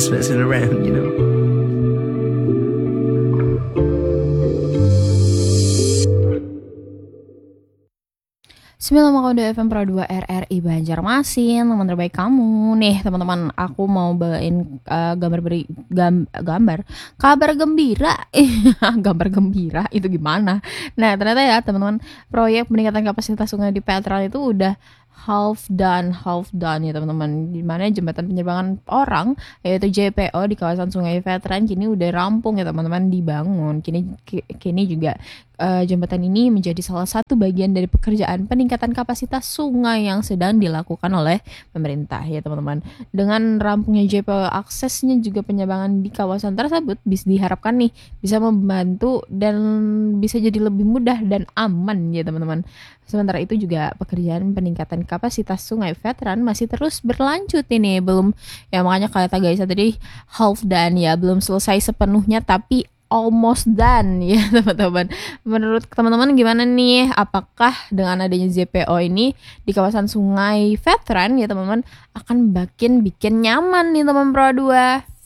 just messing around, you know. Sembilan FM Pro 2 RRI Banjarmasin, teman terbaik kamu. Nih teman-teman, aku mau bawain gambar kabar gembira. Gambar gembira itu gimana? Nah ternyata ya teman-teman, proyek peningkatan kapasitas sungai di Veteran itu udah half done ya teman-teman. Dimana jembatan penyeberangan orang yaitu JPO di kawasan Sungai Veteran kini udah rampung ya teman-teman, dibangun. Kini juga jembatan ini menjadi salah satu bagian dari pekerjaan peningkatan kapasitas sungai yang sedang dilakukan oleh pemerintah ya teman-teman. Dengan rampungnya JPO, aksesnya juga penyeberangan di kawasan tersebut diharapkan nih bisa membantu dan bisa jadi lebih mudah dan aman ya teman-teman. Sementara itu juga pekerjaan peningkatan kapasitas Sungai Veteran masih terus berlanjut ini, belum ya, makanya kata guys tadi half done ya, belum selesai sepenuhnya tapi almost done ya teman-teman. Menurut teman-teman gimana nih? Apakah dengan adanya JPO ini di kawasan Sungai Veteran ya teman-teman akan makin bikin nyaman nih teman Pro 2?